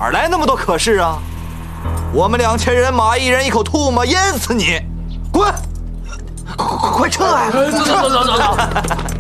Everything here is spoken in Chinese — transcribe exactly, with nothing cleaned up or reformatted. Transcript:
儿来那么多可是啊？我们两千人马，一人一口唾沫，淹死你！滚！快快撤呀！ 走走走走走。